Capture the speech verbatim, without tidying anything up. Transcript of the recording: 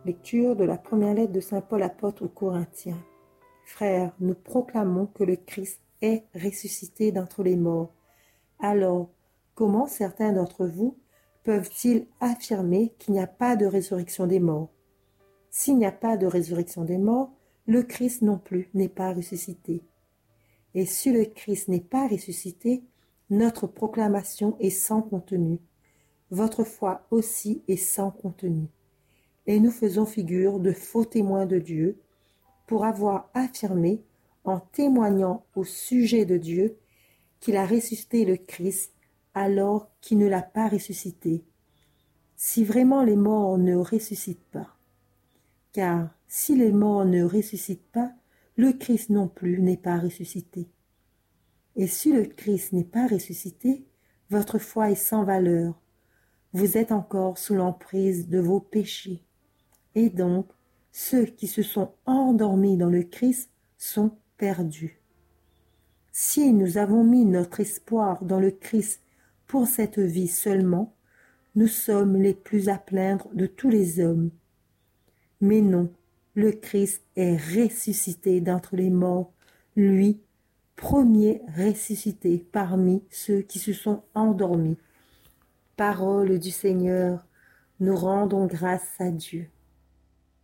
Lecture de la première lettre de saint Paul apôtre aux Corinthiens. Frères, nous proclamons que le Christ est ressuscité d'entre les morts. Alors, comment certains d'entre vous peuvent-ils affirmer qu'il n'y a pas de résurrection des morts? S'il n'y a pas de résurrection des morts, le Christ non plus n'est pas ressuscité. Et si le Christ n'est pas ressuscité, notre proclamation est sans contenu. Votre foi aussi est sans contenu. Et nous faisons figure de faux témoins de Dieu pour avoir affirmé, en témoignant au sujet de Dieu, qu'il a ressuscité le Christ alors qu'il ne l'a pas ressuscité. Si vraiment les morts ne ressuscitent pas, car si les morts ne ressuscitent pas, le Christ non plus n'est pas ressuscité. Et si le Christ n'est pas ressuscité, votre foi est sans valeur. Vous êtes encore sous l'emprise de vos péchés. Et donc, ceux qui se sont endormis dans le Christ sont perdus. Si nous avons mis notre espoir dans le Christ pour cette vie seulement, nous sommes les plus à plaindre de tous les hommes. Mais non, le Christ est ressuscité d'entre les morts, lui, premier ressuscité parmi ceux qui se sont endormis. Parole du Seigneur, nous rendons grâce à Dieu.